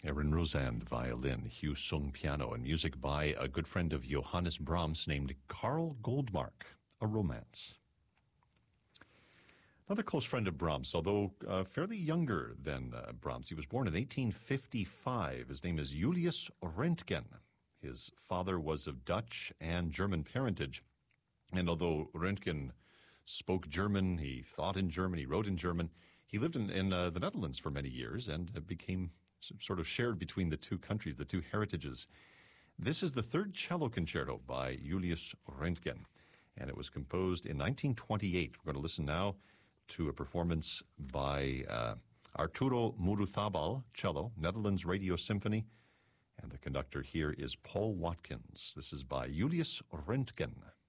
Erin Rosand, violin, Hugh Sung, piano, and music by a good friend of Johannes Brahms named Karl Goldmark, A Romance. Another close friend of Brahms, although fairly younger than Brahms. He was born in 1855. His name is Julius Röntgen. His father was of Dutch and German parentage. And although Röntgen spoke German, he thought in German, he wrote in German, he lived in the Netherlands for many years and became sort of shared between the two countries, the two heritages. This is the third cello concerto by Julius Röntgen, and it was composed in 1928. We're going to listen now to a performance by Arturo Muruthabal, cello, Netherlands Radio Symphony, and the conductor here is Paul Watkins. This is by Julius Röntgen.